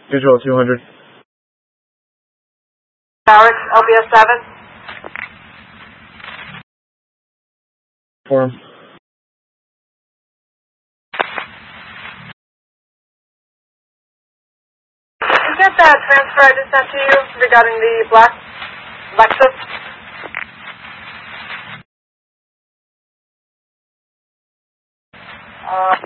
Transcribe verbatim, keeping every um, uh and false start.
Visual two hundred. Howard, L B S seven. Form. Did you get that transfer I just sent to you regarding the black Lexus? Uh,